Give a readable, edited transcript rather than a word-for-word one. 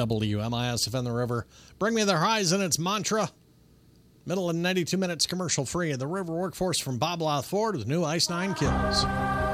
WMIS in the River. Bring me the horizon, it's Mantra. Middle of 92 minutes commercial free. The River Workforce from Bob Louth Ford with new Ice 9 Kills.